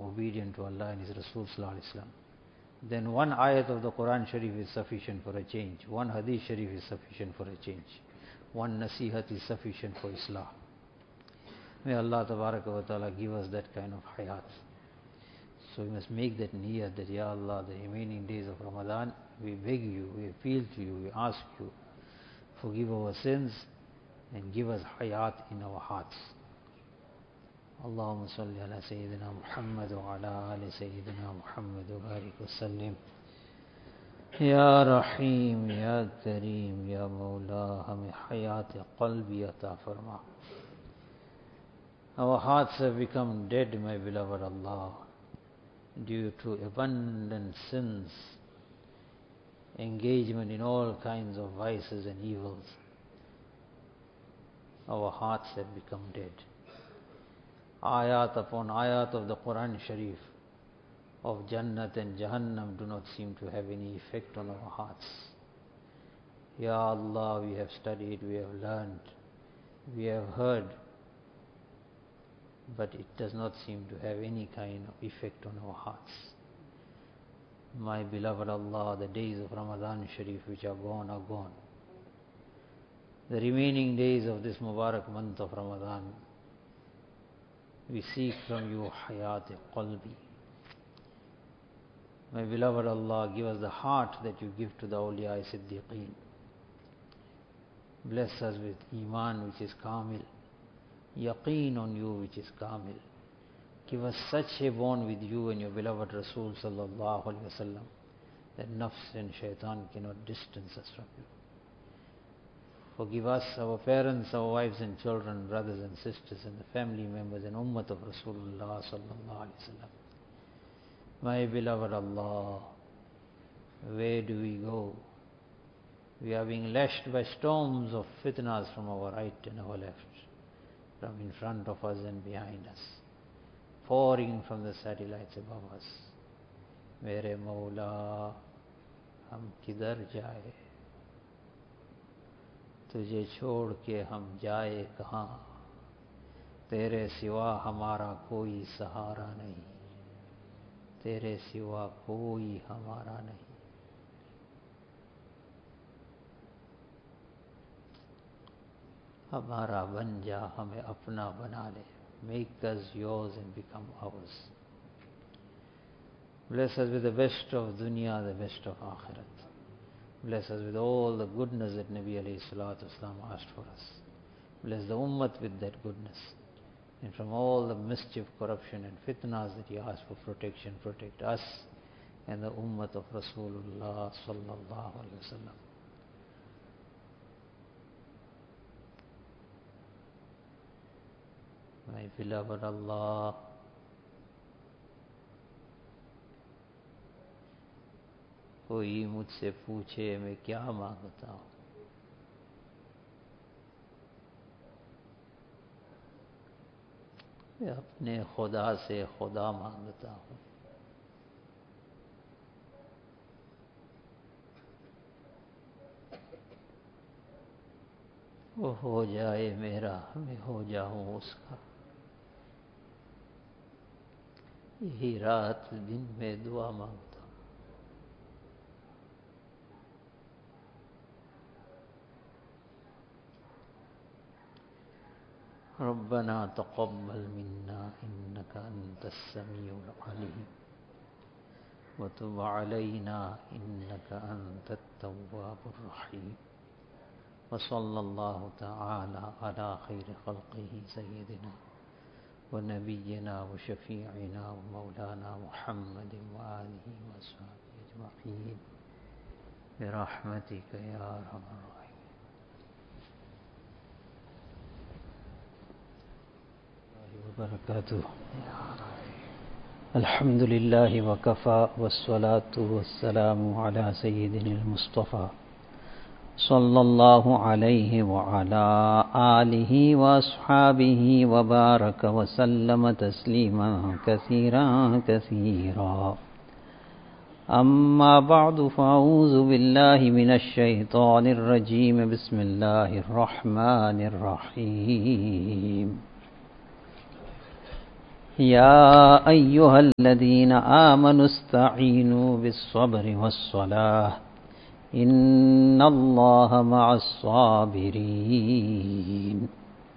obedient to Allah and His Rasul Sallallahu Alaihi Wasallam, then one ayat of the Quran Sharif is sufficient for a change. One Hadith Sharif is sufficient for a change. One Nasihat is sufficient for Islah. May Allah Tabaraka wa Ta'ala give us that kind of hayat. So we must make that niyat that, Ya Allah, the remaining days of Ramadan, we beg you, we appeal to you, we ask you, forgive our sins and give us hayat in our hearts. Allahumma salli ala Sayyidina Muhammad wa ala ali Sayyidina Muhammad wa barik wa sallim. Ya Rahim, Ya Kareem, Ya Mawla, hame hayat qalbi ata farma. Our hearts have become dead, my beloved Allah, due to abundant sins, engagement in all kinds of vices and evils. Our hearts have become dead. Ayat upon ayat of the Quran Sharif of Jannat and Jahannam do not seem to have any effect on our hearts. Ya Allah, we have studied, we have learned, we have heard, but it does not seem to have any kind of effect on our hearts. My beloved Allah, the days of Ramadan Sharif which are gone are gone. The remaining days of this Mubarak month of Ramadan, we seek from you hayat qalbi. My beloved Allah, give us the heart that you give to the awliya siddiqeen. Bless us with iman which is kamil, yaqeen on you which is kamil. Give us such a bond with you and your beloved Rasul sallallahu alaihi wasallam that nafs and shaitan cannot distance us from you. Forgive us, our parents, our wives and children, brothers and sisters and the family members and ummat of Rasulullah sallallahu alaihi wasallam. My beloved Allah, where do we go? We are being lashed by storms of fitnas from our right and our left, from in front of us and behind us, pouring from the satellites above us. Mere Mawla, hum kidhar jaye? तुझे छोड़ के हम जाए कहाँ, तेरे सिवा हमारा कोई सहारा नहीं, तेरे सिवा कोई हमारा नहीं. हमारा बन जा, हमें अपना बना ले. Make us yours and become ours. Bless us with the best of dunya, the best of akhirat. Bless us with all the goodness that Nabi alayhi salatu wasalam asked for us. Bless the ummah with that goodness. And from all the mischief, corruption and fitnas that He asked for protection, protect us and the ummah of Rasulullah sallallahu alayhi wasallam. My beloved Allah, कोई मुझसे पूछे मैं क्या मांगता हूँ, मैं अपने खुदा से खुदा मांगता हूँ. वो हो जाए मेरा, मैं हो जाऊँ उसका. यही रात दिन में दुआ मांगता. ربنا تقبل منا إنك أنت السميع العليم وتب علينا إنك أنت التواب الرحيم وصلى الله تعالى على خير خلقه سيدنا ونبينا وشفيعنا ومولانا محمد وآله وصحبه أجمعين برحمتك يا أرحم الراحمين. وبركاته. الحمد لله وكفى والصلاة والسلام على سيدنا المصطفى صلى الله عليه وعلى آله وأصحابه وبارك وسلم تسليما كثيرا كثيرا. أما بعد فأعوذ بالله من الشيطان الرجيم. بسم الله الرحمن الرحيم. يا أيها الذين آمنوا استعينوا بالصبر والصلاة إن الله مع الصابرين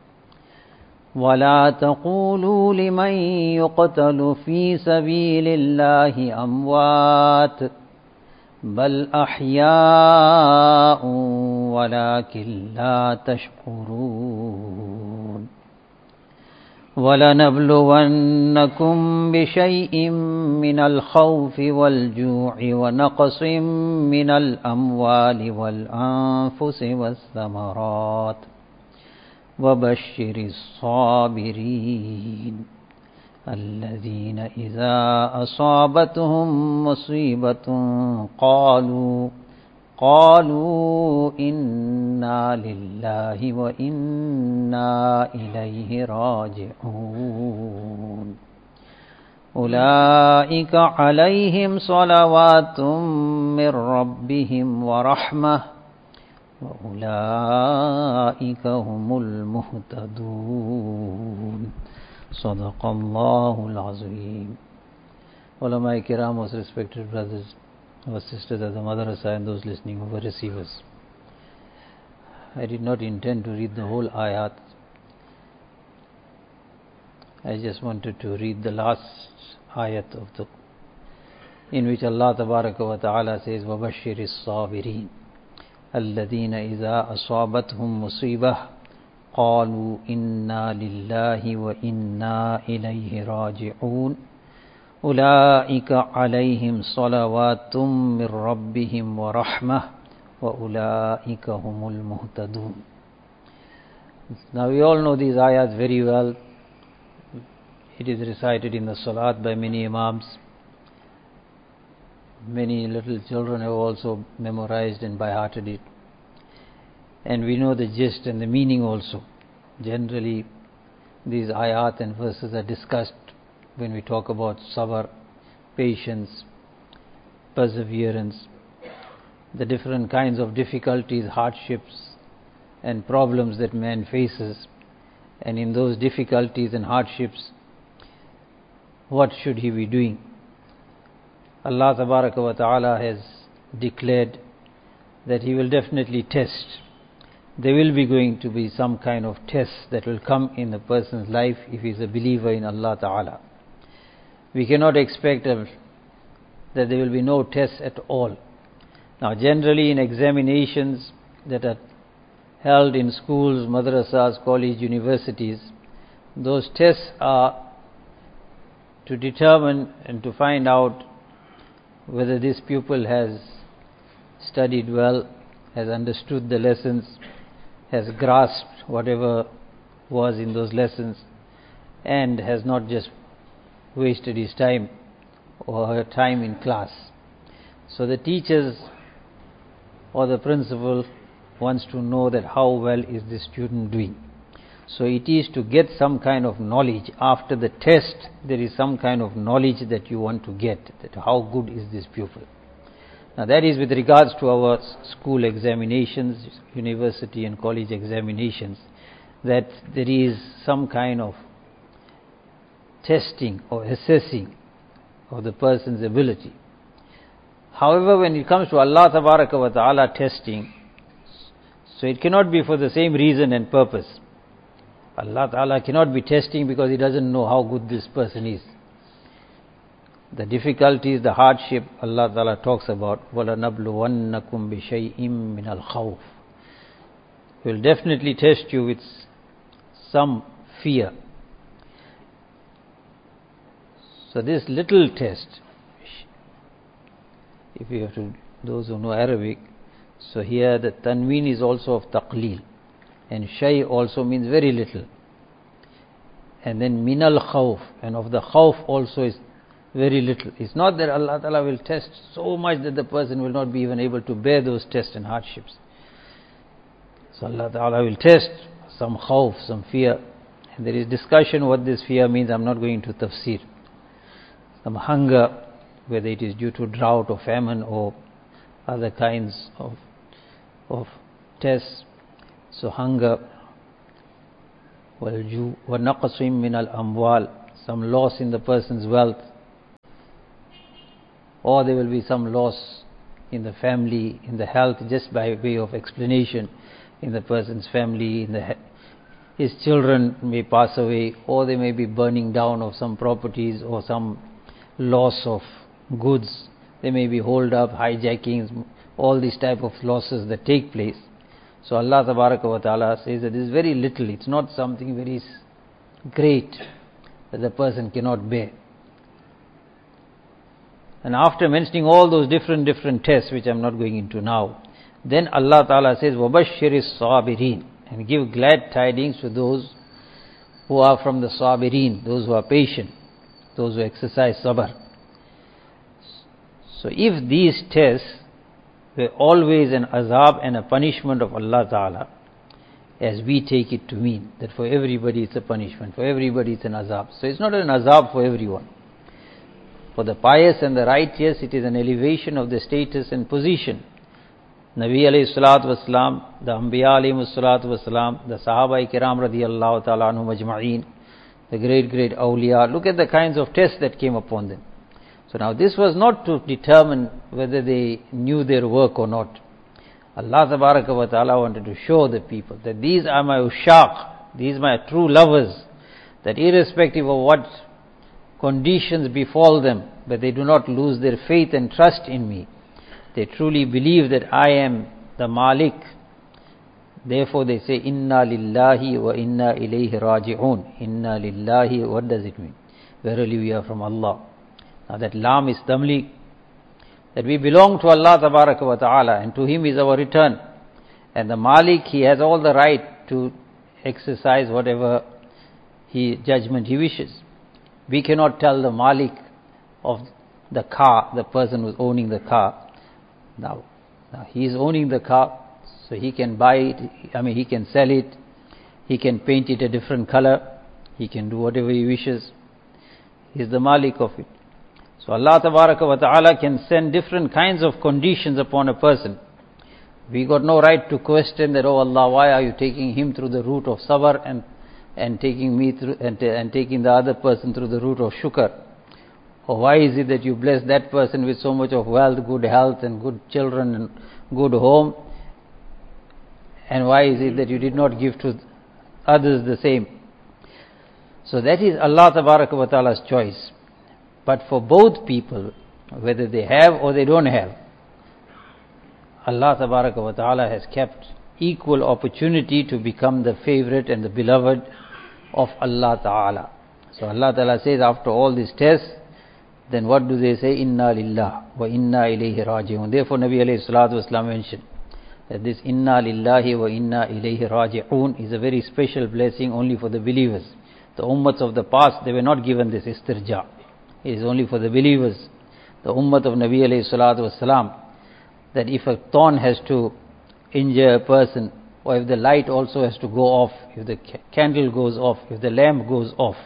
ولا تقولوا لمن يقتل في سبيل الله أموات بل أحياء ولكن لا تشعرون ولنبلونكم بشيء من الخوف والجوع ونقص من الأموال والأنفس والثمرات وبشر الصابرين الذين إذا أصابتهم مصيبة قالوا إنا لله وإنا إليه راجعون أولئك عليهم صلوات من ربهم ورحمة وأولئك هم المهتدون صدق الله العظيم. Ulama Kiram, most respected brothers, our sisters at the madrasa and those listening over receivers. I did not intend to read the whole ayat. I just wanted to read the last ayat of the, in which Allah Tabaraka wa Ta'ala says, وَبَشِّرِ الصَّابِرِينَ الَّذِينَ إِذَا أَصَابَتْهُمْ مُصِيبَةٌ قَالُوا إِنَّا لِلَّهِ وَإِنَّا إِلَيْهِ راجعون أولئك عليهم صلوات من ربهم ورحمة وأولئك هم المهتدون. Now we all know these ayats very well. It is recited in the salat by many imams. Many little children have also memorized and by-hearted it. And we know the gist and the meaning also. Generally, these ayat and verses are discussed when we talk about sabr, patience, perseverance, the different kinds of difficulties, hardships and problems that man faces, and in those difficulties and hardships, what should he be doing? Allah Tabaraka wa Ta'ala has declared that He will definitely test. There will be going to be some kind of test that will come in a person's life if he is a believer in Allah Ta'ala. We cannot expect that there will be no tests at all. Now generally in examinations that are held in schools, madrasas, college, universities, those tests are to determine and to find out whether this pupil has studied well, has understood the lessons, has grasped whatever was in those lessons, and has not just wasted his time or her time in class. So the teachers or the principal wants to know that how well is the student doing. So it is to get some kind of knowledge. After the test, there is some kind of knowledge that you want to get, that how good is this pupil. Now that is with regards to our school examinations, university and college examinations, that there is some kind of testing or assessing of the person's ability. However, when it comes to Allah Tabaraka wa Ta'ala testing, so it cannot be for the same reason and purpose. Allah Ta'ala cannot be testing because He doesn't know how good this person is. The difficulties, the hardship, Allah Ta'ala talks about, وَلَنَبْلُوَنَّكُمْ بِشَيْءٍ مِّنَ الْخَوْفِ. He will definitely test you with some fear. So this little test, if you have to, those who know Arabic, so here the tanween is also of taqleel, and shay also means very little, and then minal khawf, and of the khawf also is very little. It's not that Allah Ta'ala will test so much that the person will not be even able to bear those tests and hardships. So Allah Ta'ala will test some khawf, some fear, and there is discussion what this fear means. I'm not going to tafsir. Some hunger, whether it is due to drought or famine or other kinds of tests. So hunger, وَالْجُوعُ وَنَقْصٍ مِّنَ الْأَمْوَالِ, some loss in the person's wealth, or there will be some loss in the family, in the health, just by way of explanation, in the person's family, his children may pass away, or there may be burning down of some properties, or some loss of goods, there may be hold up, hijackings, all these type of losses that take place. So Allah wa ta'ala says that this is very little, it's not something very great that the person cannot bear. And after mentioning all those different tests, which I'm not going into now, then Allah Ta'ala says, وَبَشِّرِ الصَّابِرِينَ, and give glad tidings to those who are from the sabirin, those who are patient, those who exercise sabr. So if these tests were always an azab and a punishment of Allah Ta'ala, as we take it to mean, that for everybody it's a punishment, for everybody it's an azab. So it's not an azab for everyone. For the pious and the righteous, it is an elevation of the status and position. Nabi alayhi salatu wasalam, the Anbiya alayhi salatu wasalam, the Sahaba kiram radiyallahu ta'ala anhum ajma'een, the great awliya, look at the kinds of tests that came upon them. So now this was not to determine whether they knew their work or not. Allah tabaraka wa ta'ala wanted to show the people that these are my ushaq, these are my true lovers, that irrespective of what conditions befall them, but they do not lose their faith and trust in me. They truly believe that I am the Malik. Therefore they say, Inna lillahi wa inna ilayhi raji'un. Inna lillahi, what does it mean? Verily we are from Allah. Now that lam is tamliq, that we belong to Allah tabaraka wa ta'ala, and to Him is our return. And the Malik, He has all the right to exercise whatever judgment He wishes. We cannot tell the Malik of the car, the person who is owning the car. Now he is owning the car, so he can buy it, he can sell it, he can paint it a different color, he can do whatever he wishes. He is the Malik of it. So Allah Tabaraka wa Ta'ala can send different kinds of conditions upon a person. We got no right to question that, oh Allah, why are you taking him through the route of sabr and taking me through and taking the other person through the route of shukr? Or why is it that you bless that person with so much of wealth, good health and good children and good home? And why is it that you did not give to others the same? So that is Allah Tabaraka wa Ta'ala's choice. But for both people, whether they have or they don't have, Allah Tabaraka wa Ta'ala has kept equal opportunity to become the favorite and the beloved of Allah Ta'ala. So Allah Ta'ala says, after all these tests, then what do they say? Inna lillah wa inna ilayhi raji'un. Therefore Nabi alayhi salatu wasalam mentioned that this inna lillahi wa inna ilayhi raji'un is a very special blessing only for the believers. The ummats of the past, they were not given this istirja. It is only for the believers. The ummat of Nabi alayhi salatu wasalam, that if a thorn has to injure a person, or if the light also has to go off, if the candle goes off, if the lamp goes off,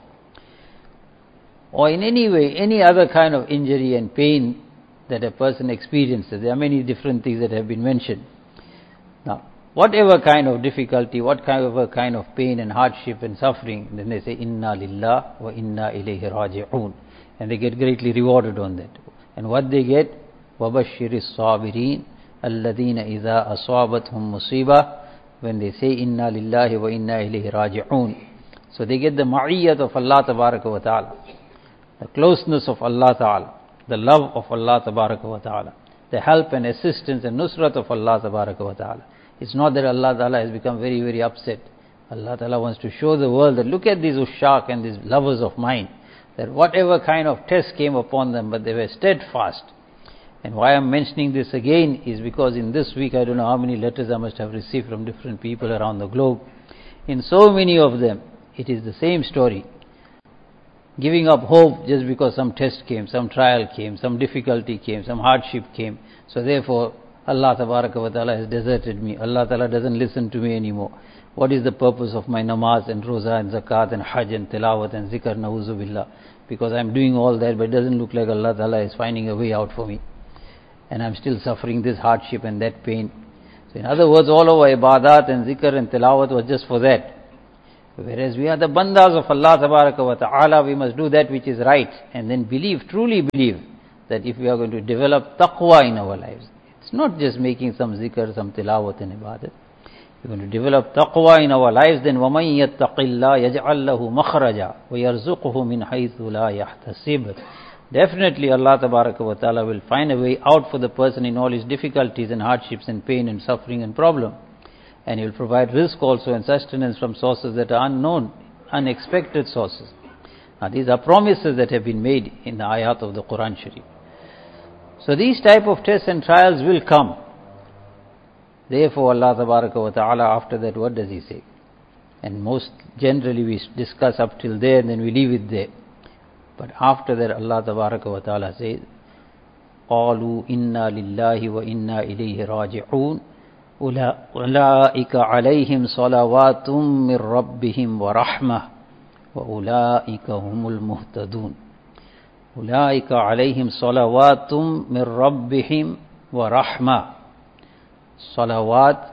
or in any way, any other kind of injury and pain that a person experiences, there are many different things that have been mentioned. Now, whatever kind of difficulty, whatever kind of pain and hardship and suffering, then they say, Inna lillah wa inna ilayhi raji'un. And they get greatly rewarded on that. And what they get? وَبَشِّرِ الصَّابِرِينَ الَّذِينَ إِذَا أَصَابَتْهُمْ مُصِيبَةٌ. When they say, Inna lillahi wa inna ilayhi raji'un. So they get the ma'iyyat of Allah Tabaraka wa Ta'ala, the closeness of Allah Ta'ala, the love of Allah Tabaraka wa Ta'ala, the help and assistance and nusrat of Allah Tabaraka wa Ta'ala. It's not that Allah Ta'ala has become very upset. Allah Ta'ala wants to show the world that look at these ushaq and these lovers of mine, that whatever kind of test came upon them, but they were steadfast. And why I'm mentioning this again is because in this week, I don't know how many letters I must have received from different people around the globe. In so many of them, it is the same story. Giving up hope just because some test came, some trial came, some difficulty came, some hardship came. So therefore, Allah Tabaraka wa Ta'ala has deserted me. Allah Ta'ala doesn't listen to me anymore. What is the purpose of my namaz and roza and zakat and hajj and tilawat and zikr, na'uzu billah? Because I'm doing all that, but it doesn't look like Allah Ta'ala is finding a way out for me. And I'm still suffering this hardship and that pain. So in other words, all our ibadat and zikr and tilawat was just for that. Whereas we are the bandas of Allah Tabaraka wa Ta'ala, we must do that which is right, and then believe, truly believe, that if we are going to develop taqwa in our lives, it's not just making some zikr, some tilawat and ibadat. If we're going to develop taqwa in our lives, then وَمَنْ يَتَّقِ اللَّهِ يَجْعَلْ لَهُ مَخْرَجًا وَيَرْزُقْهُ مِنْ حَيْثُ لَا يَحْتَسِبُ. Definitely Allah Tabaraka wa Ta'ala will find a way out for the person in all his difficulties and hardships and pain and suffering and problem. And He will provide rizq also and sustenance from sources that are unknown, unexpected sources. Now these are promises that have been made in the ayat of the Quran Sharif. So these type of tests and trials will come. Therefore Allah Tabaraka wa Ta'ala, after that, what does He say? And most generally we discuss up till there and then we leave it there. But after that Allah Tabaraka wa Ta'ala says, قَالُوا إِنَّا لِلَّهِ وَإِنَّا إِلَيْهِ رَاجِعُونَ أُولَٰئِكَ عَلَيْهِمْ صَلَوَاتٌ مِّن رَّبِّهِمْ وَرَحْمَةٌ وَأُولَٰئِكَ هُمُ الْمُهْتَدُونَ. أُولَٰئِكَ عَلَيْهِمْ صَلَوَاتٌ مِّن رَّبِّهِمْ وَرَحْمَةٌ. Salawat,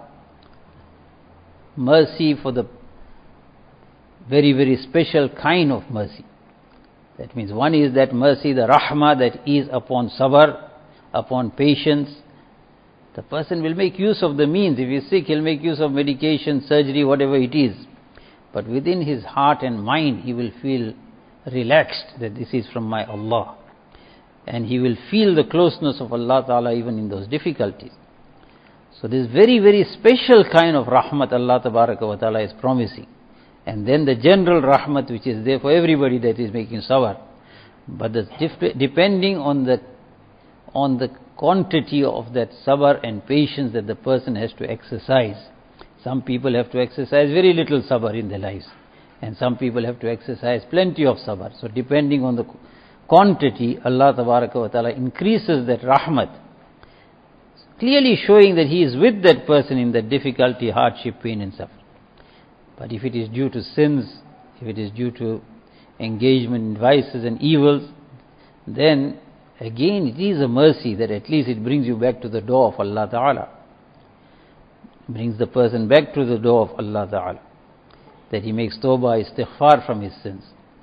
mercy for the very, very special kind of mercy. That means one is that mercy, the rahmah, that is upon sabr, upon patience. The person will make use of the means. If he is sick, he'll make use of medication, surgery, whatever it is. But within his heart and mind, he will feel relaxed that this is from my Allah. And he will feel the closeness of Allah Ta'ala even in those difficulties. So this very, very special kind of rahmat Allah Tabaraka wa Ta'ala is promising. And then the general rahmat which is there for everybody that is making sabr. But depending on the quantity of that sabr and patience that the person has to exercise. Some people have to exercise very little sabr in their lives. And some people have to exercise plenty of sabr. So depending on the quantity, Allah Tabaraka wa Ta'ala increases that rahmat, clearly showing that He is with that person in that difficulty, hardship, pain and suffering. But if it is due to sins, if it is due to engagement in vices and evils, then again it is a mercy that at least it brings you back to the door of Allah Ta'ala. Brings the person back to the door of Allah Ta'ala. That he makes tawbah, istighfar from his sins.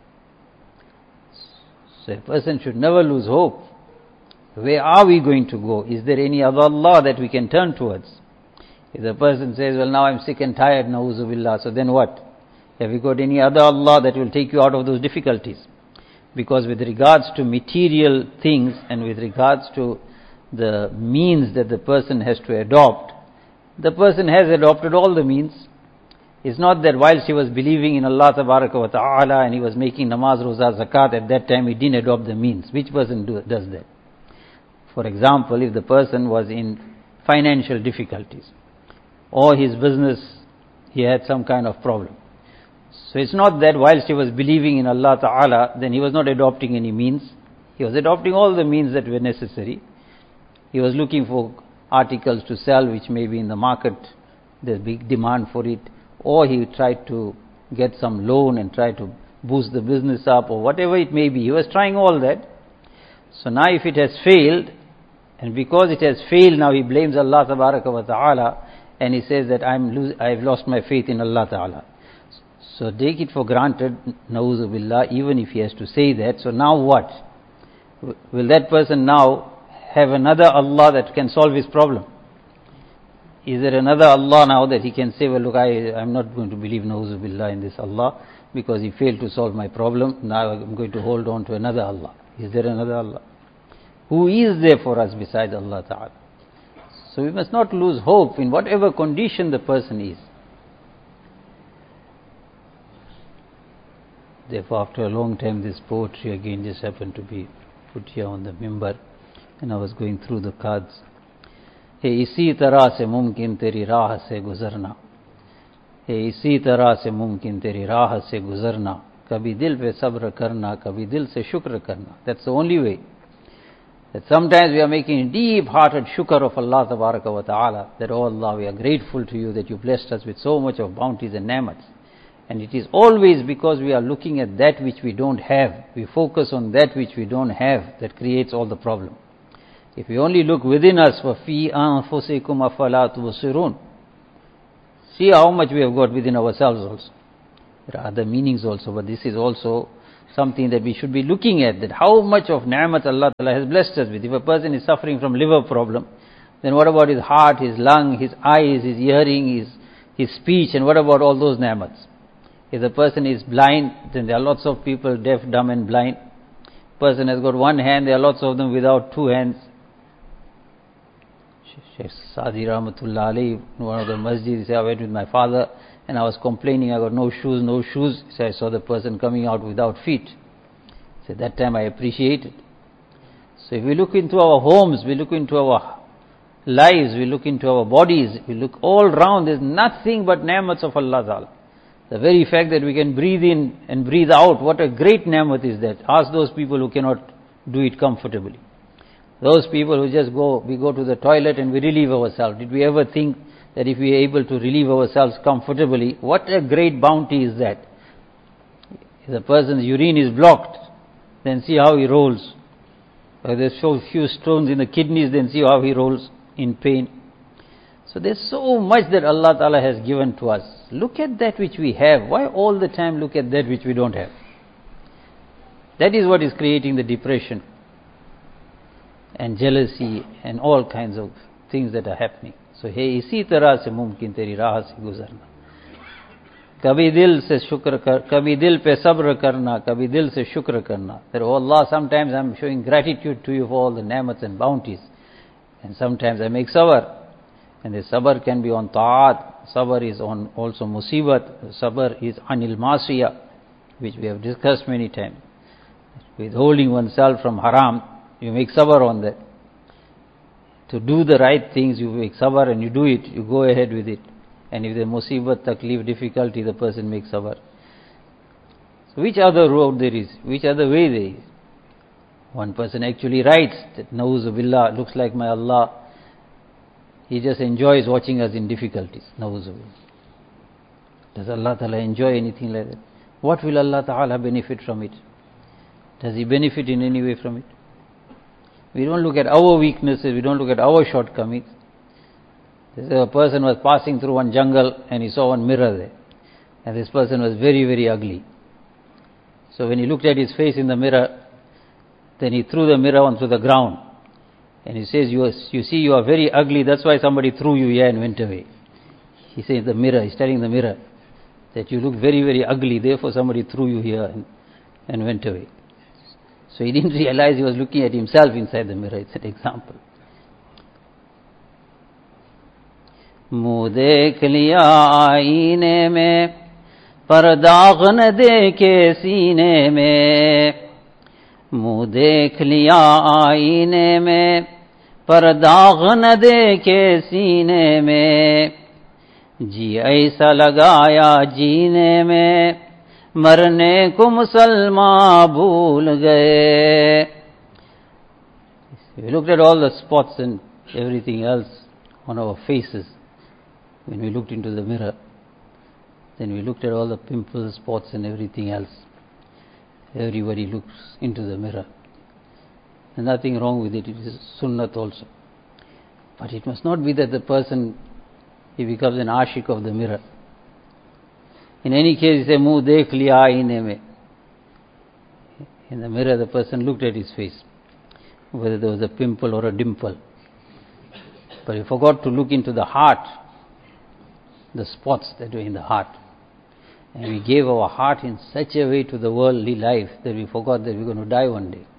So a person should never lose hope. Where are we going to go? Is there any other Allah that we can turn towards? If the person says, well, now I'm sick and tired, na'uzu billah, so then what? Have you got any other Allah that will take you out of those difficulties? Because with regards to material things and with regards to the means that the person has to adopt, the person has adopted all the means. It's not that whilst he was believing in Allah Tabaraka wa Ta'ala and he was making namaz, roza, zakat, at that time he didn't adopt the means. Which person does that? For example, if the person was in financial difficulties or his business, he had some kind of problem. So it's not that whilst he was believing in Allah Ta'ala, then he was not adopting any means. He was adopting all the means that were necessary. He was looking for articles to sell which may be in the market, there's big demand for it, or he tried to get some loan and try to boost the business up, or whatever it may be. He was trying all that. So now if it has failed, and because it has failed, now he blames Allah Tabaraka wa Ta'ala, and he says that I've lost my faith in Allah Ta'ala. So take it for granted, na'uzu billah, even if he has to say that. So now what? Will that person now have another Allah that can solve his problem? Is there another Allah now that he can say, well look, I'm not going to believe na'uzu billah in this Allah because he failed to solve my problem, now I'm going to hold on to another Allah. Is there another Allah? Who is there for us besides Allah Ta'ala? So we must not lose hope in whatever condition the person is. Therefore, after a long time, this poetry again just happened to be put here on the mimbar, and I was going through the cards. Hey, isi tarah se mumkin teri raah se guzarna. Hey, isi tarah se mumkin teri raah se guzarna. Kabhi dil pe sabr karna, kabhi dil se shukr karna. That's the only way. That sometimes we are making deep-hearted shukr of Allah Tabaraka wa Ta'ala, that, oh Allah, we are grateful to you that you blessed us with so much of bounties and ni'mats. And it is always because we are looking at that which we don't have. We focus on that which we don't have, that creates all the problem. If we only look within us, وَفِي أَنفُسِكُمْ أَفَلَا تُبْصِرُونَ, see how much we have got within ourselves also. There are other meanings also, but this is also something that we should be looking at, that how much of ni'mat Allah Ta'ala has blessed us with. If a person is suffering from liver problem, then what about his heart, his lung, his eyes, his hearing, his speech, and what about all those ni'mats? If the person is blind, then there are lots of people deaf, dumb and blind. Person has got one hand, there are lots of them without two hands. Shaykh Sadi Rahmatullah Alayhi, in one of the masjids, he said, I went with my father and I was complaining, I got no shoes. He said, I saw the person coming out without feet. He said, that time I appreciated. So if we look into our homes, we look into our lives, we look into our bodies, we look all round, there's nothing but ni'mats of Allah Ta'ala. The very fact that we can breathe in and breathe out, what a great ni'mat is that. Ask those people who cannot do it comfortably. Those people who just we go to the toilet and we relieve ourselves. Did we ever think that if we are able to relieve ourselves comfortably, what a great bounty is that? If the person's urine is blocked, then see how he rolls. If there's so few stones in the kidneys, then see how he rolls in pain. So there's so much that Allah Ta'ala has given to us. Look at that which we have. Why all the time look at that which we don't have? That is what is creating the depression and jealousy and all kinds of things that are happening. So hey, isi tarah se mumkin teri raah se guzarna. Kabhi dil se shukr kar, kabhi dil pe sabr karna, kabhi dil se shukr karna. That, oh Allah, sometimes I'm showing gratitude to you for all the ni'mats and bounties. And sometimes I make sabr. And the sabr can be on ta'at, sabr is on also musibat, sabr is anil masiyah, which we have discussed many times. Withholding oneself from haram, you make sabr on that. To do the right things, you make sabr and you do it, you go ahead with it. And if the musibat, taklif, difficulty, the person makes sabr. So which other road there is? Which other way there is? One person actually writes that, Nauzubillah, looks like my Allah, he just enjoys watching us in difficulties. Nauzubillah. Does Allah Ta'ala enjoy anything like that? What will Allah Ta'ala benefit from it? Does He benefit in any way from it? We don't look at our weaknesses, we don't look at our shortcomings. A person was passing through one jungle and he saw one mirror there. And this person was very, very ugly. So when he looked at his face in the mirror, then he threw the mirror onto the ground. And he says, you see, you are very ugly, that's why somebody threw you here and went away. He says the mirror, he's telling the mirror that you look very, very ugly, therefore somebody threw you here and went away. So he didn't realize he was looking at himself inside the mirror. It's an example. मुँह देख लिया आईने में पर दाग न देखे सीने में मुँह देख लिया आईने में पर दाग न देखे सीने में जी ऐसा लगाया जीने में मरने को मुसलमान भूल गए. We looked at all the spots and everything else on our faces. When we looked into the mirror, then we looked at all the pimples, spots and everything else. Everybody looks into the mirror. There's nothing wrong with it, it is sunnat also. But it must not be that the person, he becomes an ashik of the mirror. In any case, he said, Muh dekh liya aine mein. In the mirror, the person looked at his face, whether there was a pimple or a dimple. But he forgot to look into the heart, the spots that were in the heart. And we gave our heart in such a way to the worldly life that we forgot that we're going to die one day.